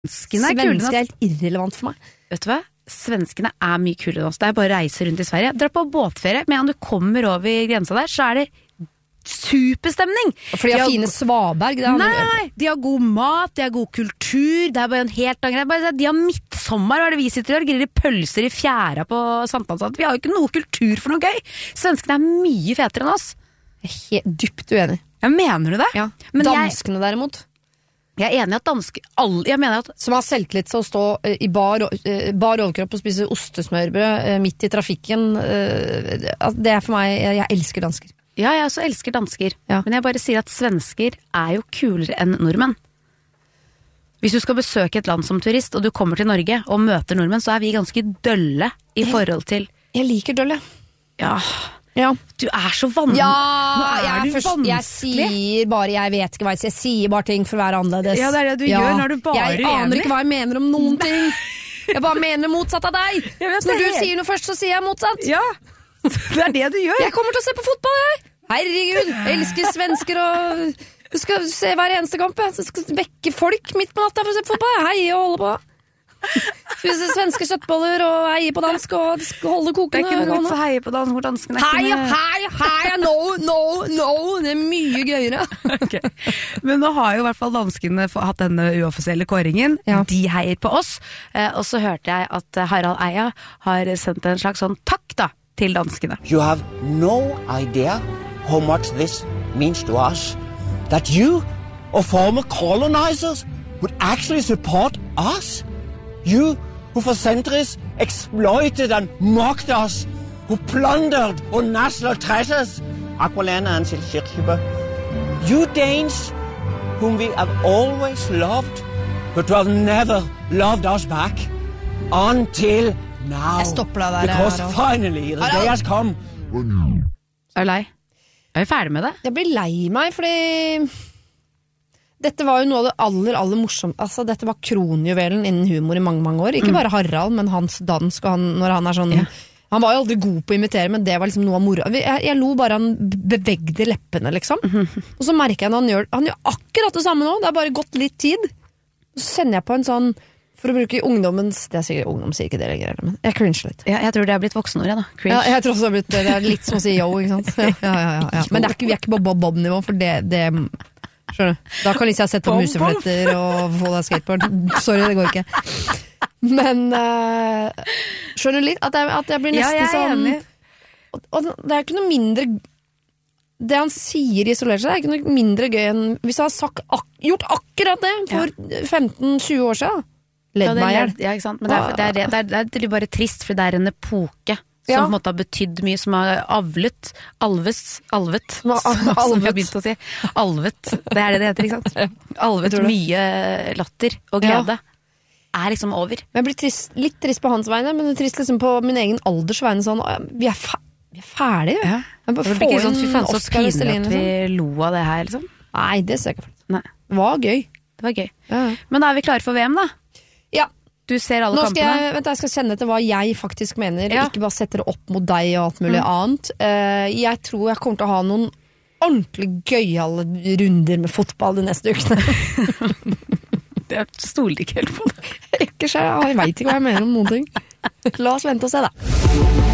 Svenskene er helt irrelevant for meg. Vet du hva? Svenskene mye kulere enn oss. Det bare å reise rundt i Sverige. Dra på båtferie, men om du kommer over grensa der, så det superstemning. For de har fine svaberg. Nei, de har god mat, de har god kultur. Det bare en helt annen greie. De har midtsommer, hva det vi sitter og griller pølser i fjæra på Sankthansand. Vi har jo ikke noe kultur for noe gøy. Svenskene mye fetere enn oss. Jeg helt dypt uenig. Ja, mener du det? Ja. Men danskene derimot. Jeg enig at som har selvtillit til å stå i bar overkropp og spise ostesmørbrød midt i trafikken. Det for meg, jeg elsker dansker. Ja, jeg også elsker dansker. Ja. Men jeg bare sier at svensker jo kulere enn nordmenn. Hvis du skal besøke et land som turist, og du kommer til Norge og møter nordmenn, så vi ganske dølle i forhold til... Jeg liker dølle. Ja. Du så vanlig. Ja, jeg sier bare, jeg vet ikke hva jeg sier bare ting for å være annerledes. Ja, det det du gjør når du bare jeg aner ikke hva jeg mener om noen ting. Jeg bare mener motsatt av deg. Når du sier noe først, så sier jeg motsatt. Ja, det det du gjør. Jeg kommer til å se på fotball, jeg. Herregud, jeg elsker svensker og du skal se hver eneste kamp. Jeg skal vekke folk midt på natta for å se på fotball. Hei og holde på. Spise svenske kjøttboller og heie på dansk og holde kokene. Det ikke noe godt å heie på dansk hvor danskene Hei, no, det mye gøyere. Okay. Men nå har jo i hvert fall danskene hatt denne uoffisielle kåringen. De heier på oss. Og så hørte jeg at Harald Eia har sendt en slags sånn takk da til danskene. You have no idea how much this means to us. That you, or former colonizers, would actually support us. You, who for centuries exploited and mocked us, who plundered our national treasures, Aqualena and Silkirkjøber. You Danes, whom we have always loved, but who have never loved us back, until now. Because finally the day has come. Du lei? Vi ferdig med det? Jeg blir lei meg, fordi dette var jo noe av det aller morsomt. Altså, dette var kronjuvelen innen humor i mange år. Ikke bare Harald, men hans dansk, og når han sånn... Ja. Han var jo aldri god på å imitere, men det var liksom noe av moro. Jeg lo bare han bevegde leppene, liksom. Og så merker jeg når han gjør akkurat det samme nå. Det har bare gått litt tid. Så sender jeg på en sånn, for å bruke ungdommens... Det sikkert ungdom sier ikke det lenger, men jeg cringe litt. Ja, jeg tror det har blitt voksenord, da. Cringe. Ja, jeg tror også det er litt som å si yo, ikke sant? Ja. Men vi ikke på bob-nivå, for det skjønner du? Da kan Lisa sette på musefletter og få deg skateboard. Sorry, det går ikke. Men skjønner du litt? At jeg blir nesten sånn... Og det ikke noe mindre... Det han sier isolert seg, ikke noe mindre gøy enn hvis han har gjort akkurat det for 15-20 år siden. Ledd meg igjen. Ja, ikke sant? Men det er bare trist, for det er en epoke som på en måte har betydd mye, som har alvet, som jeg har begynt å si. Alvet, det det heter, ikke sant? Alvet mye latter og glede. Liksom over. Jeg blir litt trist på hans vegne, men trist liksom på min egen alders vegne, sånn, vi er ferdige. Ja. Det blir ikke sånn, fy faen, så pinlig at vi lo av det her, liksom. Nei, det ser jeg ikke. Nei. Det var gøy. Ja. Men da vi klare for VM, da? Ja. Du ser alle kampene. Jeg skal kjenne etter hva jeg faktisk mener, ikke bare sette det opp mot deg og alt mulig annet. Jeg tror jeg kommer til å ha noen ordentlig gøyale runder med fotball de neste ukene. Det stoler ikke helt på det. Ikke selv, jeg vet ikke hva jeg mener om noen ting. La oss vente og se da.